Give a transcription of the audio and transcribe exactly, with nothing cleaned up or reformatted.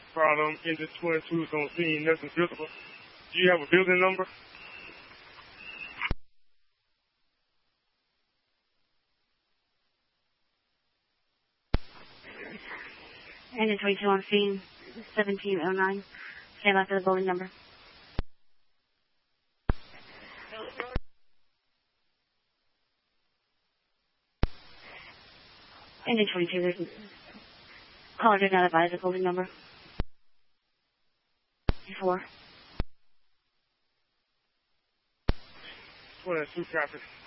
problem. Engine twenty-two is on scene. Nothing visible. Do you have a building number? Engine twenty-two on scene. seventeen oh nine. Stand by for the building number. Engine twenty-two, there's caller did not advise the building number. Before. twenty-two, copy.